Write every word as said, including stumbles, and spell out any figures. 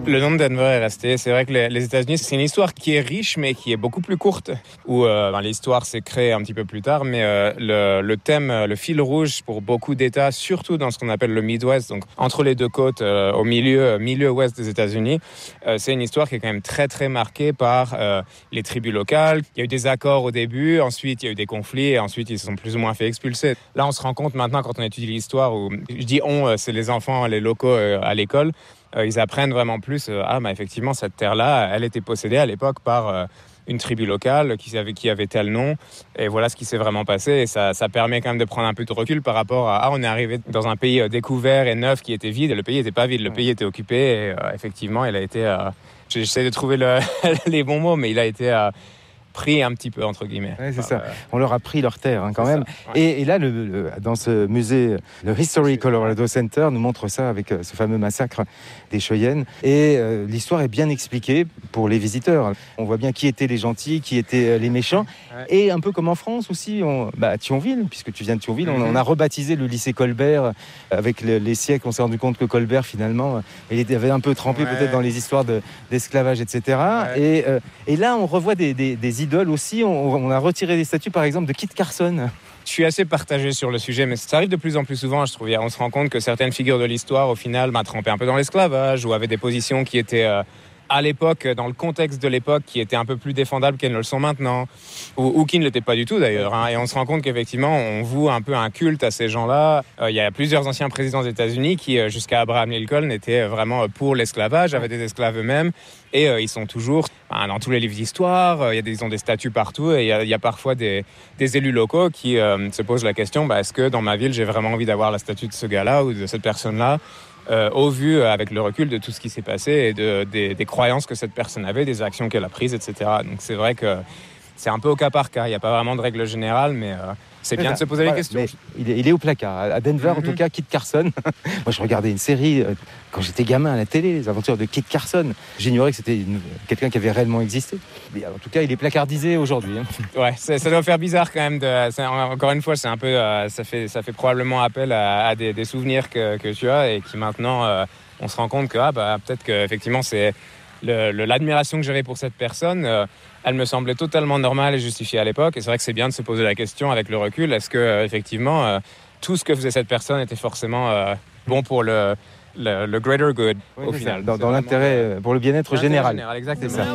Le nom de Denver est resté. C'est vrai que les, les États-Unis, c'est une histoire qui est riche, mais qui est beaucoup plus courte. Où euh, ben, l'histoire s'est créée un petit peu plus tard, mais euh, le, le thème, le fil rouge pour beaucoup d'États, surtout dans ce qu'on appelle le Midwest, donc entre les deux côtes, euh, au milieu, milieu ouest des États-Unis, euh, c'est une histoire qui est quand même très très marquée par euh, les tribus locales. Il y a eu des accords au début, ensuite il y a eu des conflits, et ensuite ils se sont plus ou moins fait expulser. Là, on se rend compte maintenant quand on étudie l'histoire, où je dis on, c'est les enfants, les locaux euh, à l'école. Euh, ils apprennent vraiment plus, euh, ah bah effectivement cette terre-là, elle était possédée à l'époque par euh, une tribu locale qui avait, qui avait tel nom, et voilà ce qui s'est vraiment passé, et ça, ça permet quand même de prendre un peu de recul par rapport à, ah on est arrivé dans un pays euh, découvert et neuf qui était vide, et le pays n'était pas vide, le pays était occupé, et euh, effectivement il a été, euh, j'essaie de trouver le, les bons mots, mais il a été... Euh, pris un petit peu entre guillemets. Ouais, c'est enfin, ça. euh... On leur a pris leur terre hein, quand c'est même. Ça, ouais. Et, et là, le, le, dans ce musée, le History Colorado Center nous montre ça avec euh, ce fameux massacre des Cheyennes. Et euh, l'histoire est bien expliquée pour les visiteurs. On voit bien qui étaient les gentils, qui étaient euh, les méchants. Ouais. Et un peu comme en France aussi, on, bah, Thionville, puisque tu viens de Thionville, mm-hmm. on, on a rebaptisé le lycée Colbert. Avec le, les siècles, on s'est rendu compte que Colbert, finalement, il avait un peu trempé ouais. peut-être dans les histoires de, d'esclavage, et cetera. Ouais. Et, euh, et là, on revoit des, des, des idoles aussi. On, on a retiré des statues, par exemple, de Kit Carson. Je suis assez partagé sur le sujet, mais ça arrive de plus en plus souvent, je trouve. On se rend compte que certaines figures de l'histoire, au final, bah, trempaient un peu dans l'esclavage ou avaient des positions qui étaient... Euh, à l'époque, dans le contexte de l'époque, qui étaient un peu plus défendables qu'elles ne le sont maintenant, ou, ou qui ne l'étaient pas du tout d'ailleurs. Hein. Et on se rend compte qu'effectivement, on voue un peu un culte à ces gens-là. Euh, il y a plusieurs anciens présidents des États-Unis qui, euh, jusqu'à Abraham Lincoln, étaient vraiment pour l'esclavage, avaient des esclaves eux-mêmes, et euh, ils sont toujours ben, dans tous les livres d'histoire. Euh, y a des, ils ont des statues partout, et il y a, y a parfois des, des élus locaux qui euh, se posent la question bah, est-ce que dans ma ville, j'ai vraiment envie d'avoir la statue de ce gars-là ou de cette personne-là? Euh, au vu, euh, avec le recul de tout ce qui s'est passé et de, des, des croyances que cette personne avait, des actions qu'elle a prises, et cetera. Donc c'est vrai que c'est un peu au cas par cas. Il n'y a pas vraiment de règle générale, mais euh, c'est bien de se poser voilà, les questions. Il est, il est au placard. À Denver, mm-hmm. en tout cas, Kit Carson. Moi, je regardais une série euh, quand j'étais gamin à la télé, les aventures de Kit Carson. J'ignorais que c'était une, quelqu'un qui avait réellement existé. Mais en tout cas, il est placardisé aujourd'hui. Hein. Ouais, ça doit faire bizarre quand même. De, c'est, encore une fois, c'est un peu, euh, ça fait, ça fait probablement appel à, à des, des souvenirs que, que tu as et qui maintenant, euh, on se rend compte que ah, bah, peut-être que effectivement, c'est le, le, l'admiration que j'avais pour cette personne. Euh, elle me semblait totalement normale et justifiée à l'époque. Et c'est vrai que c'est bien de se poser la question avec le recul. Est-ce que euh, effectivement, euh, tout ce que faisait cette personne était forcément euh, bon pour le Le, le greater good, oui, au final. Dans, dans l'intérêt, euh, pour le bien-être l'intérêt général. général. Exactement. C'est ça.